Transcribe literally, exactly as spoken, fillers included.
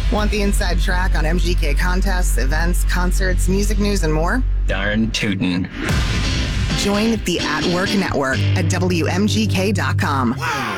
Want the inside track on M G K contests, events, concerts, music news, and more? Darn tootin'. Join the At Work Network at W M G K dot com.